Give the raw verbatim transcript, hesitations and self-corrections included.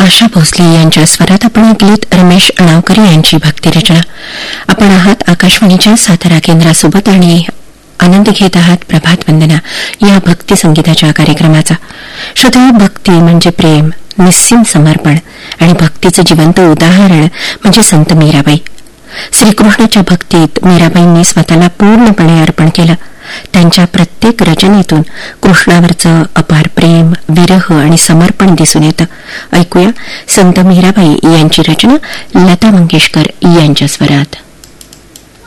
आशा भोसले यांच्या स्वरात आपण ऐकलीत रमेश अणावकर यांची भक्तिरचना. आपण आहात आकाशवाणीच्या सातारा केंद्रासोबत आणि आनंद घेत आहात प्रभात वंदना या भक्ती संगीताच्या कार्यक्रमाचा. श्रोते, भक्ती म्हणजे प्रेम, निस्सीम समर्पण आणि भक्तीचं जिवंत उदाहरण म्हणजे संत मीराबाई. श्रीकृष्णाच्या भक्तीत मीराबाईंनी स्वतःला पूर्णपणे अर्पण केलं. त्यांच्या प्रत्येक रचनेतून कृष्णावरचं अपार प्रेम, विरह आणि समर्पण दिसून येतं. ऐकूया संत मीराबाई यांची रचना लता मंगेशकर यांच्या स्वरात.